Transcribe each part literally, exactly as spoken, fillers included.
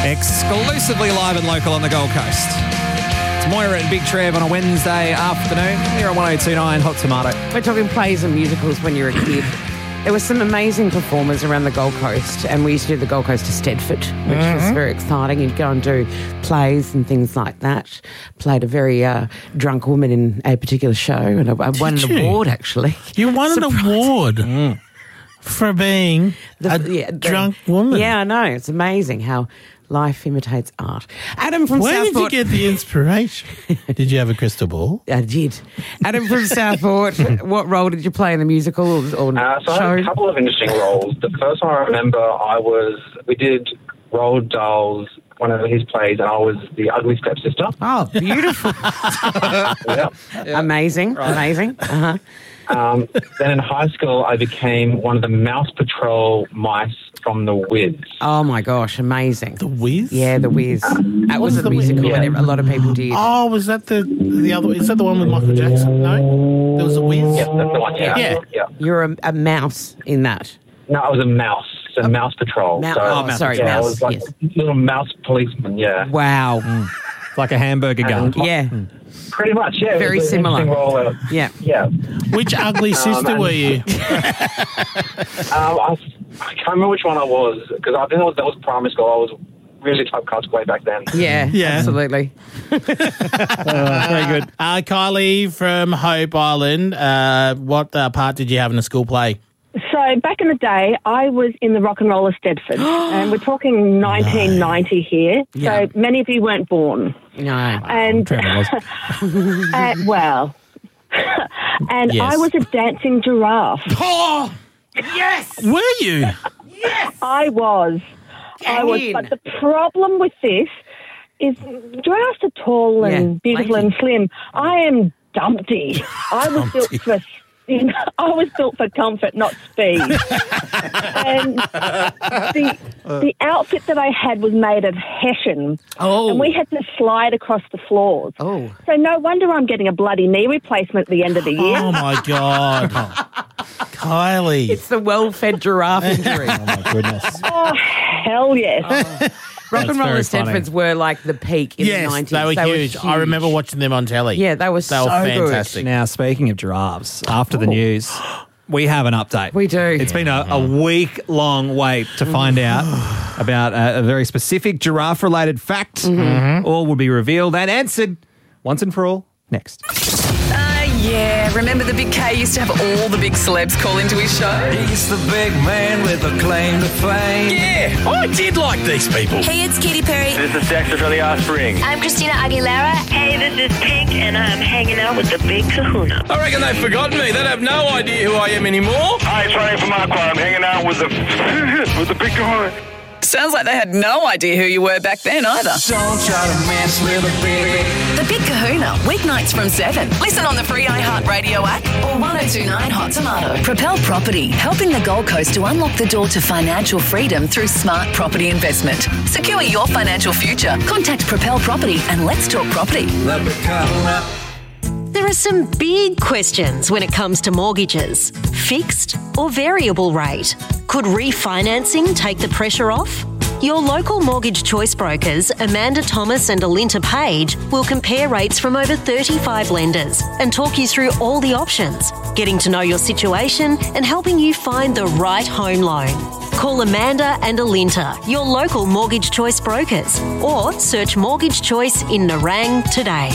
Exclusively live and local on the Gold Coast. It's Moira and Big Trev on a Wednesday afternoon here on one oh two point nine Hot Tomato. We're talking plays and musicals when you're a kid. There were some amazing performers around the Gold Coast, and we used to do the Gold Coast to Stedford, which mm-hmm. was very exciting. You'd go and do plays and things like that. Played a very uh, drunk woman in a particular show, and I, I won an you? award, actually. You won Surprising. an award mm. for being the, a yeah, the, drunk woman. Yeah, I know. It's amazing how life imitates art. Adam from Where Southport. Where did you get the inspiration? Did you have a crystal ball? I did. Adam from Southport, what role did you play in the musical or, or uh, so show? I had a couple of interesting roles. The first one I remember, I was, we did Roald Dahl's, one of his plays, and I was the ugly stepsister. Oh, beautiful. yeah. Yeah. Amazing, right. amazing. Uh-huh. Um, then in high school, I became one of the Mouse Patrol mice from The Wiz. Oh, my gosh, amazing. The Wiz? Yeah, The Wiz. That was a musical yeah. that a lot of people did. Oh, was that the the other? Is that the one with Michael Jackson? No? There was a Wiz? Yeah, that's the one, yeah. Yeah. yeah. You're a, a mouse in that. No, I was a mouse. So oh. Mouse Patrol. Mouse, so, oh, mouse sorry, yeah, mouse. I was like yes. a little mouse policeman, yeah. Wow. Mm. Like a hamburger guard. Yeah. Mm. Pretty much, yeah. Very similar. Role, uh, yeah. Yeah. Which ugly sister um, were you? um, I, I can't remember which one I was, because I think that was, that was primary school. I was really typecast way back then. Yeah, yeah. Absolutely. uh, very good. Uh, Kylie from Hope Island, uh, what uh, part did you have in a school play? So back in the day, I was in the Rock and Roll of Stedford, and we're talking nineteen ninety no. here. Yeah. So many of you weren't born. No, and uh, well, and yes. I was a dancing giraffe. Oh, yes. Were you? Yes, I was. Get I was. in. But the problem with this is giraffes are tall and yeah, beautiful lanky. and slim. I am dumpty. I was built for. You know, I was built for comfort, not speed. And the the outfit that I had was made of hessian. Oh. And we had to slide across the floors. Oh. So no wonder I'm getting a bloody knee replacement at the end of the year. Oh, my God. Kylie. It's the well-fed giraffe injury. Oh, my goodness. Oh, hell yes. Oh. Rock That's and Roll very and Stedfords were like the peak in yes, the nineties. they were, they huge. were huge. I remember watching them on telly. Yeah, they were they so were fantastic. Now, speaking of giraffes, after the Oh. news, we have an update. We do. It's been a, a week-long wait to find out about a, a very specific giraffe-related fact. Mm-hmm. All will be revealed and answered once and for all next. Uh, yeah. Remember the Big K used to have all the big celebs call into his show? He's the big man with a claim to fame. Yeah, I did like these people. Hey, it's Katy Perry. This is Dexter from the Offspring. I'm Christina Aguilera. Hey, this is Pink, and I'm hanging out with the Big Kahuna. I reckon they've forgotten me. They have no idea who I am anymore. Hi, it's Ronnie from Aqua. I'm hanging out with the with the Big Kahuna. Sounds like they had no idea who you were back then either. Don't try to mess with a baby. The Big Kahuna, weeknights from seven. Listen on the free iHeartRadio app or one oh two point nine Hot Tomato. Propel Property, helping the Gold Coast to unlock the door to financial freedom through smart property investment. Secure your financial future. Contact Propel Property and let's talk property. The Big Kahuna. There are some big questions when it comes to mortgages. Fixed or variable rate? Could refinancing take the pressure off? Your local mortgage choice brokers, Amanda Thomas and Alinta Page, will compare rates from over thirty-five lenders and talk you through all the options, getting to know your situation and helping you find the right home loan. Call Amanda and Alinta, your local mortgage choice brokers, or search Mortgage Choice in Narang today.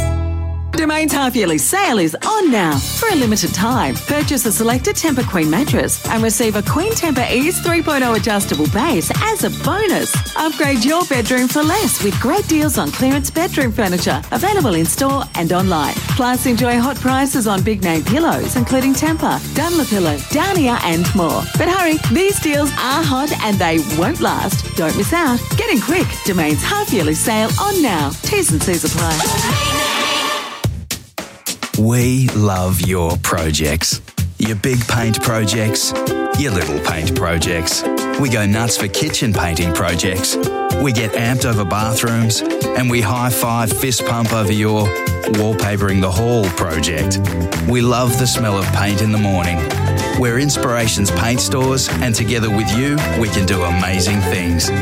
Domain's half-yearly sale is on now. For a limited time, purchase a selected Tempur Queen mattress and receive a Queen Tempur Ease three point oh adjustable base as a bonus. Upgrade your bedroom for less with great deals on clearance bedroom furniture, available in-store and online. Plus, enjoy hot prices on big-name pillows, including Tempur, Dunlopillow, Downia and more. But hurry, these deals are hot and they won't last. Don't miss out. Get in quick. Domain's half-yearly sale on now. T's and C's apply. We love your projects. Your big paint projects, your little paint projects. We go nuts for kitchen painting projects. We get amped over bathrooms, and we high-five fist pump over your wallpapering the hall project. We love the smell of paint in the morning. We're Inspirations Paint Stores, and together with you, we can do amazing things.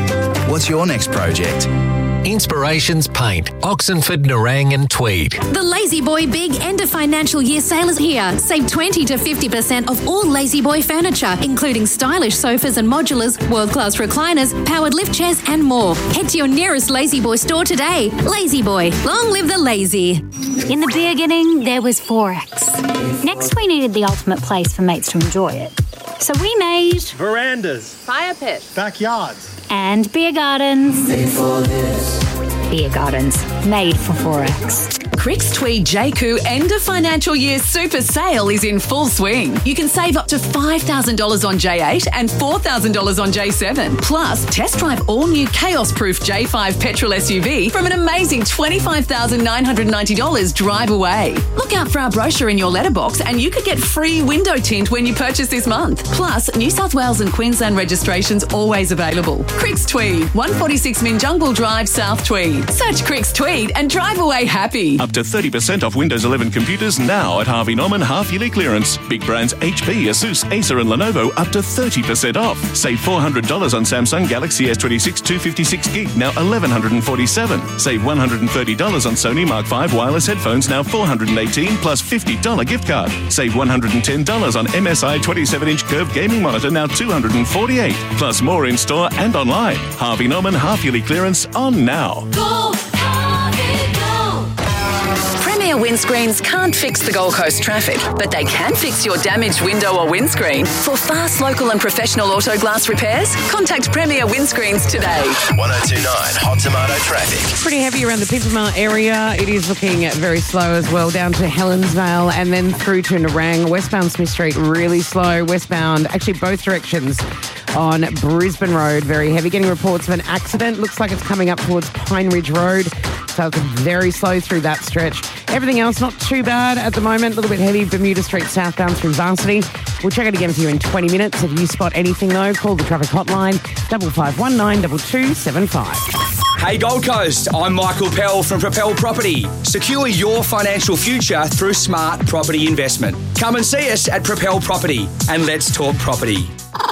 What's your next project? Inspirations Paint, Oxenford, Nerang and Tweed. The Lazy Boy Big End of Financial Year sale is here. Save twenty to fifty percent off all Lazy Boy furniture, including stylish sofas and modulars, world-class recliners, powered lift chairs and more. Head to your nearest Lazy Boy store today. Lazy Boy, long live the lazy. In the beginning, there was Forex. Next, we needed the ultimate place for mates to enjoy it. So we made... verandas, fire pits, backyards, and beer gardens. Made for this. Beer gardens, made for Forex. Cricks Tweed J C U end of financial year super sale is in full swing. You can save up to five thousand dollars on J eight and four thousand dollars on J seven. Plus, test drive all new chaos-proof J five petrol S U V from an amazing twenty-five thousand nine hundred ninety dollars drive away. Look out for our brochure in your letterbox and you could get free window tint when you purchase this month. Plus, New South Wales and Queensland registrations always available. Cricks Tweed, one forty-six Minjungbul Drive, South Tweed. Search Cricks Tweed and drive away happy. Up to thirty percent off Windows eleven computers now at Harvey Norman half-yearly clearance. Big brands H P, Asus, Acer and Lenovo up to thirty percent off. Save four hundred dollars on Samsung Galaxy S twenty-six two fifty-six gig, now eleven forty-seven dollars. Save one hundred thirty dollars on Sony Mark five wireless headphones, now four hundred eighteen dollars plus fifty dollars gift card. Save one hundred ten dollars on M S I twenty-seven inch curved gaming monitor, now two hundred forty-eight dollars. Plus more in store and online. Harvey Norman half-yearly clearance on now. Go, Harvey, go! Premier Windscreens can't fix the Gold Coast traffic, but they can fix your damaged window or windscreen. For fast, local and professional auto glass repairs, contact Premier Windscreens today. one oh two point nine Hot Tomato Traffic. Pretty heavy around the Pimpama area. It is looking very slow as well, down to Helensvale and then through to Nerang. Westbound Smith Street, really slow. Westbound, actually both directions on Brisbane Road, very heavy. Getting reports of an accident. Looks like it's coming up towards Pine Ridge Road. So it's very slow through that stretch. Everything else not too bad at the moment. A little bit heavy. Bermuda Street southbound through Varsity. We'll check it again for you in twenty minutes. If you spot anything though, call the traffic hotline double five one nine two two seven five. Hey Gold Coast, I'm Michael Pell from Propel Property. Secure your financial future through smart property investment. Come and see us at Propel Property and let's talk property.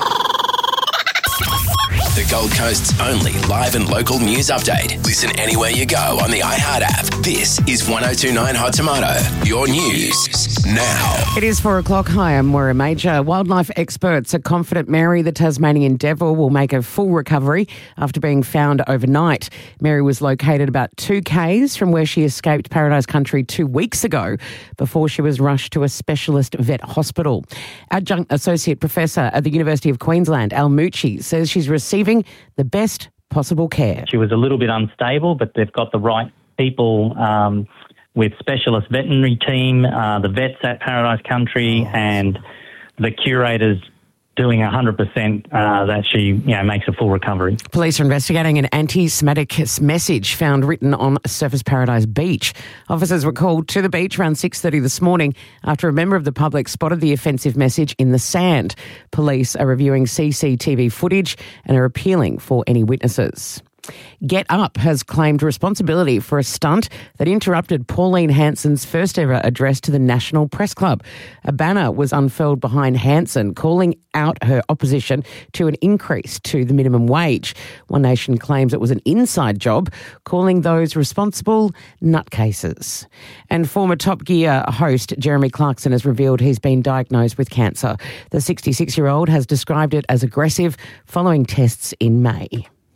The Gold Coast's only live and local news update. Listen anywhere you go on the iHeart app. This is one oh two point nine Hot Tomato. Your news now. It is four o'clock. Hi, I'm Moira Major. Wildlife experts are confident Mary, the Tasmanian devil, will make a full recovery after being found overnight. Mary was located about two kays from where she escaped Paradise Country two weeks ago before she was rushed to a specialist vet hospital. Adjunct Associate Professor at the University of Queensland, Al Mucci, says she's receiving the best possible care. She was a little bit unstable, but they've got the right people um, with specialist veterinary team, uh, the vets at Paradise Country, and the curators doing one hundred percent uh, that she you know, makes a full recovery. Police are investigating an anti-Semitic message found written on Surfers Paradise Beach. Officers were called to the beach around six thirty this morning after a member of the public spotted the offensive message in the sand. Police are reviewing C C T V footage and are appealing for any witnesses. Get Up has claimed responsibility for a stunt that interrupted Pauline Hanson's first ever address to the National Press Club. A banner was unfurled behind Hanson, calling out her opposition to an increase to the minimum wage. One Nation claims it was an inside job, calling those responsible nutcases. And former Top Gear host Jeremy Clarkson has revealed he's been diagnosed with cancer. The sixty-six-year-old has described it as aggressive following tests in May.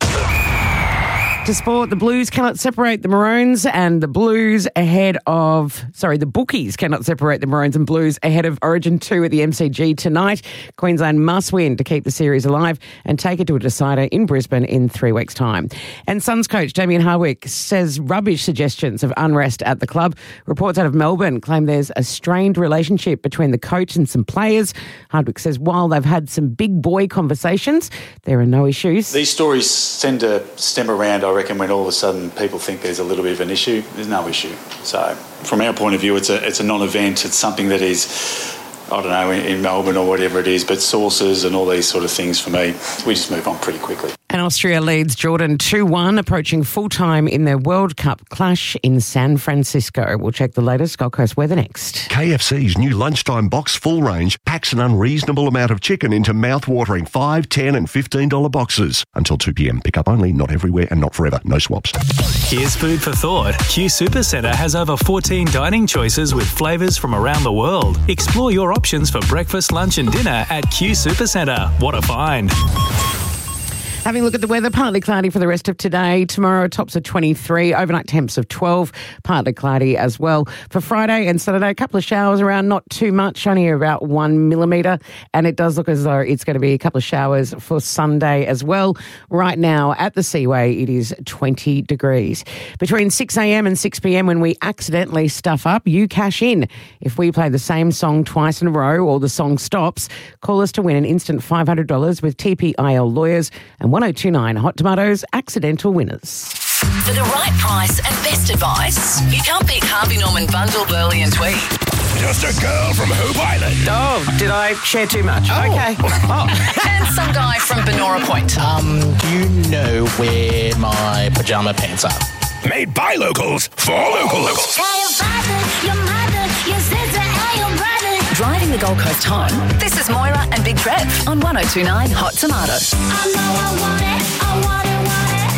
To sport, the Blues cannot separate the Maroons and the Blues ahead of, sorry, the Bookies cannot separate the Maroons and Blues ahead of Origin two at the M C G tonight. Queensland must win to keep the series alive and take it to a decider in Brisbane in three weeks' time. And Suns coach Damien Hardwick says rubbish suggestions of unrest at the club. Reports out of Melbourne claim there's a strained relationship between the coach and some players. Hardwick says while they've had some big boy conversations, there are no issues. These stories tend to stem around, I reckon, when all of a sudden people think there's a little bit of an issue. There's no issue. So from our point of view, it's a it's a non-event. It's something that is I don't know, in, in Melbourne or whatever it is, but sauces and all these sort of things for me, we just move on pretty quickly. And Austria leads Jordan two one, approaching full-time in their World Cup clash in San Francisco. We'll check the latest Gold Coast weather next. K F C's new lunchtime box full range packs an unreasonable amount of chicken into mouth-watering five, ten and fifteen dollars boxes. Until two p.m. Pick up only, not everywhere and not forever. No swaps. Here's food for thought. Q Supercentre has over fourteen dining choices with flavours from around the world. Explore your options for breakfast, lunch and dinner at Q Supercentre. What a find. Having a look at the weather, partly cloudy for the rest of today. Tomorrow, tops of twenty-three, overnight temps of twelve, partly cloudy as well. For Friday and Saturday, a couple of showers around, not too much, only about one millimetre. And it does look as though it's going to be a couple of showers for Sunday as well. Right now at the Seaway, it is twenty degrees. Between six a.m. and six p.m, when we accidentally stuff up, you cash in. If we play the same song twice in a row or the song stops, call us to win an instant five hundred dollars with T P I L Lawyers and one oh two nine Hot Tomatoes accidental winners. For the right price and best advice, you can't pick Harvey Norman, Bundle, Burley and Tweed. Just a girl from Hope Island. Oh, did I share too much? Oh. Okay. Oh. And some guy from Benora Point. Um, do you know where my pyjama pants are? Made by locals for locals. Tell your father, your mother, your sister, and your brother. Driving the Gold Coast home, this is Moira and Big Trev on one oh two nine Hot Tomato. I know I want it, I want it, want it.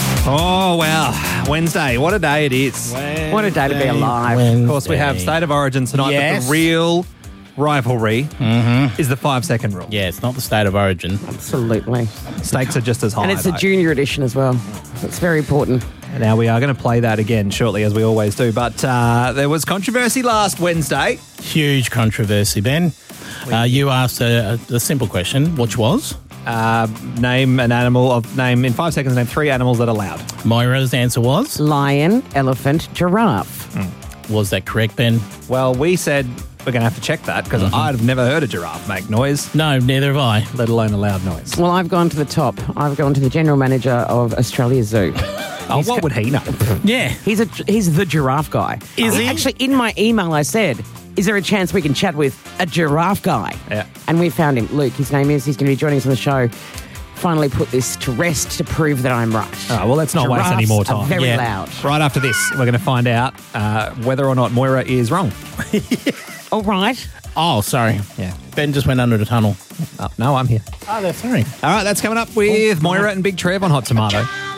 Oh, wow. Wednesday. What a day it is. Wednesday, what a day to be alive. Wednesday. Of course, we have State of Origin tonight, Yes. but the real rivalry Mm-hmm. is the five-second rule. Yeah, it's not the State of Origin. Absolutely. Stakes are just as high. And it's a though. junior edition as well. It's very important. Now, we are going to play that again shortly, as we always do. But uh, there was controversy last Wednesday. Huge controversy, Ben. Uh, you asked a, a simple question, which was? Uh, name an animal of name in five seconds. Name three animals that are loud. Moira's answer was lion, elephant, giraffe. Mm. Was that correct, Ben? Well, we said we're going to have to check that because Mhm. I've never heard a giraffe make noise. No, neither have I. Let alone a loud noise. Well, I've gone to the top. I've gone to the general manager of Australia Zoo. Oh, He's what co- would he know? Yeah, he's a he's the giraffe guy. Is he? Actually, in my email, I said, "Is there a chance we can chat with a giraffe guy?" Yeah. And we found him. Luke, his name is. He's going to be joining us on the show. Finally, put this to rest to prove that I'm right. Oh, well, let's not waste any Giraffes more are time. very Yeah. loud. Right after this, we're going to find out uh, whether or not Moira is wrong. All right. Oh, sorry. Yeah. Ben just went under the tunnel. Oh, no, I'm here. Oh, that's sorry. All right, that's coming up with Moira and Big Trev on Hot Tomato.